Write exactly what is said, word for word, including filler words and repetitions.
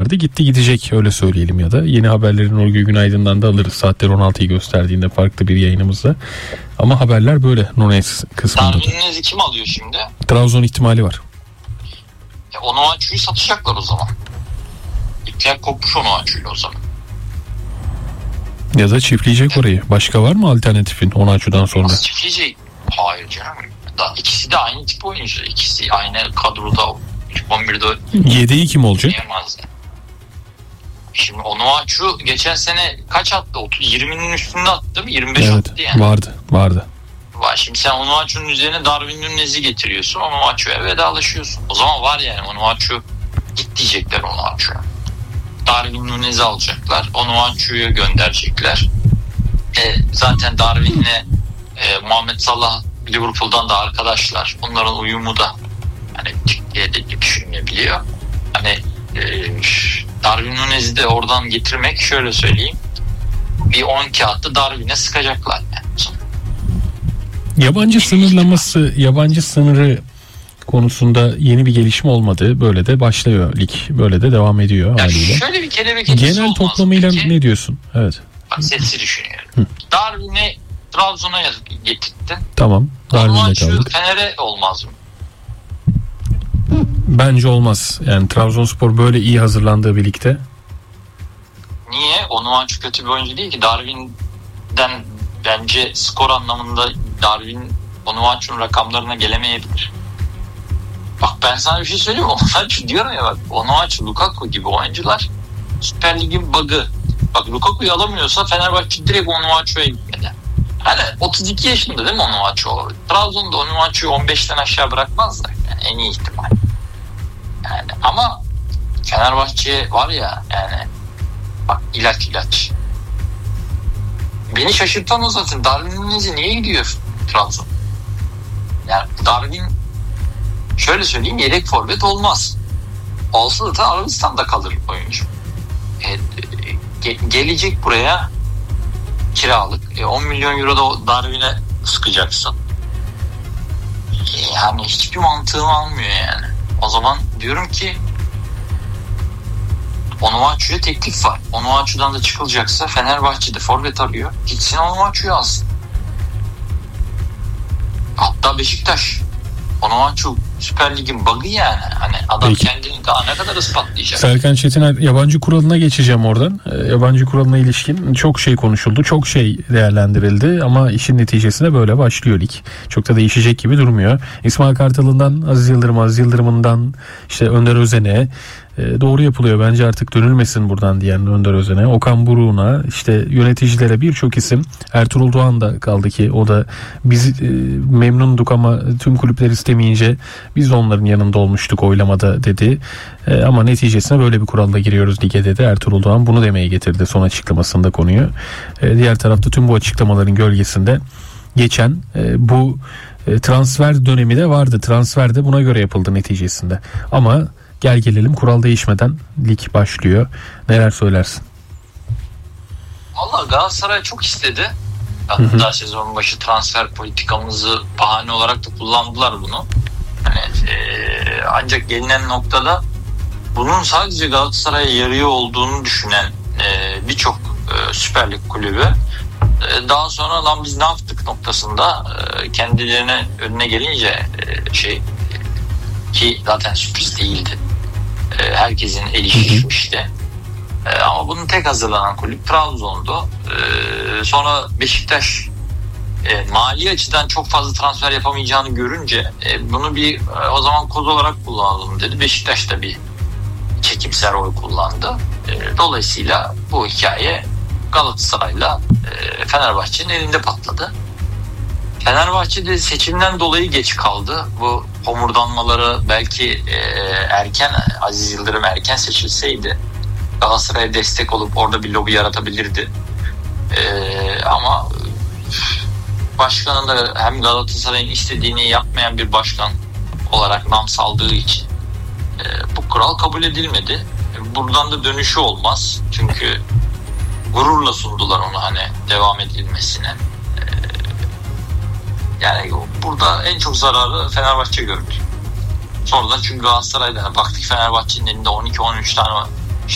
vardı. Gitti gidecek öyle söyleyelim ya da. Yeni haberlerin Nurgül Günaydın'dan da alırız. Saatler on altıyı gösterdiğinde farklı bir yayınımızda. Ama haberler böyle Nunes kısmında. Darwin Nunez'i kim alıyor şimdi? Trabzon ihtimali var. E, Onuachu'yu satacaklar o zaman. İpler kopmuş Onuachu'yla o zaman. Ya da çiftleyecek orayı. Başka var mı alternatifin Onuachu'dan sonra? Nasıl çiftleyecek? Hayır canım. Da, ikisi de aynı tip oyuncu. İkisi aynı kadroda on birde yedeği kim olacak? Şimdi Onuachu geçen sene kaç attı? yirminin üstünde attı değil mi? yirmi beş evet, attı yani. Vardı, vardı. Var. Şimdi sen Onuachu'nun üzerine Darwin Nunez'i getiriyorsun. Onuachu'ya vedalaşıyorsun. O zaman var yani Onuachu git diyecekler Onuachu'ya. Darwin Nunez'i alacaklar. Onuachu'yu gönderecekler. E, zaten Darwin'le e, Muhammed Salah Liverpool'dan da arkadaşlar. Onların uyumu da hani diye de düşünülebiliyor. Hani e, Darwin Nunez'i de oradan getirmek şöyle söyleyeyim. Bir on kağıtta Darwin'e sıkacaklar yani. Yabancı sınırlaması, yabancı sınırı konusunda yeni bir gelişme olmadı. Böyle de başlıyor lig. Böyle de devam ediyor yani haliyle. Şöyle bir kelebek etkisi genel olmaz. toplamıyla Peki, ne diyorsun? Evet. Sesi düşünüyorum. Darwin'i Trabzon'a getirtti. Tamam. Darwin'de kaldık. Fener'e olmaz mı? Bence olmaz. Yani Trabzonspor böyle iyi hazırlandığı birlikte. Niye? Onuachu kötü bir oyuncu değil ki. Darwin'den bence skor anlamında Darwin Onuachu'nun rakamlarına gelemeyebilir. Bak ben sana bir şey söyleyeyim mi? Onuachu diyorum ya bak. Onuachu, Lukaku gibi oyuncular Süper Lig'in bug'ı. Bak Lukaku'yu alamıyorsa Fenerbahçe direkt Onuachu'ya gitmedi. Hani otuz iki yaşında değil mi Onuachu? Trabzon'da Onuachu'yu on beşten aşağı bırakmazlar. Yani en iyi ihtimal. Yani ama Fenerbahçe var ya yani bak ilaç ilaç. Beni şaşırtan o zaten. Darwin Nunez'e niye gidiyor Trabzon? Yani Darwin şöyle söyleyeyim yedek forvet olmaz. Olsa da Arabistan'da kalır oyuncu. E, ge- gelecek buraya kiralık. E, on milyon euro da Darwin'e sıkacaksın. E, yani hiçbir mantığını almıyor yani. O zaman diyorum ki Onuachu'ya teklif var. Onuachu'dan da çıkılacaksa Fenerbahçe'de forvet arıyor. Gitsin Onuachu'yu alsın. Hatta Beşiktaş. Onuachu Süper Lig'in bug'ı yani. Hani adam Peki. kendini daha ne kadar ispatlayacak. Serkan Çetiner, yabancı kuralına geçeceğim oradan. Yabancı kuralına ilişkin çok şey konuşuldu. Çok şey değerlendirildi ama işin neticesinde böyle başlıyor lig. Çok da değişecek gibi durmuyor. İsmail Kartal'ından Aziz Yıldırım, Aziz Yıldırım'ından işte Önder Özen'e doğru yapılıyor. Bence artık dönülmesin buradan diyen Önder Özen'e, Okan Buruk'una, işte yöneticilere birçok isim, Ertuğrul Doğan da kaldı ki o da biz e, memnunduk ama tüm kulüpler istemeyince biz de onların yanında olmuştuk oylamada dedi. E, ama neticesinde böyle bir kuralla giriyoruz lige dedi. Ertuğrul Doğan bunu demeye getirdi son açıklamasında konuyu. E, diğer tarafta tüm bu açıklamaların gölgesinde geçen e, bu e, transfer dönemi de vardı. Transfer de buna göre yapıldı neticesinde. Ama gel gelelim kural değişmeden lig başlıyor. Neler söylersin? Valla Galatasaray çok istedi. Hatta sezon başı transfer politikamızı bahane olarak da kullandılar bunu. Hani, e, ancak gelinen noktada bunun sadece Galatasaray'a yarıyor olduğunu düşünen e, birçok e, Süper Lig kulübü e, daha sonra lan biz ne yaptık noktasında e, kendilerine önüne gelince e, şey ki zaten sürpriz değildi. E, herkesin eli şişmişti. E, ama bunun tek hazırlanan kulüp Trabzon'du. E, sonra Beşiktaş e, mali açıdan çok fazla transfer yapamayacağını görünce e, bunu bir e, o zaman koz olarak kullanalım dedi. Beşiktaş da bir çekimser oy kullandı. E, dolayısıyla bu hikaye Galatasaray'la e, Fenerbahçe'nin elinde patladı. Fenerbahçe'de seçimden dolayı geç kaldı. Bu homurdanmaları belki e, erken Aziz Yıldırım erken seçilseydi Galatasaray'a destek olup orada bir lobi yaratabilirdi. E, ama başkanın da hem Galatasaray'ın istediğini yapmayan bir başkan olarak nam saldığı için e, bu kural kabul edilmedi. Buradan da dönüşü olmaz. Çünkü gururla sundular onu hani devam edilmesine. Yani burada en çok zararı Fenerbahçe gördü. Sonradan çünkü Galatasaray'da baktık Fenerbahçe'nin elinde on iki on üç tane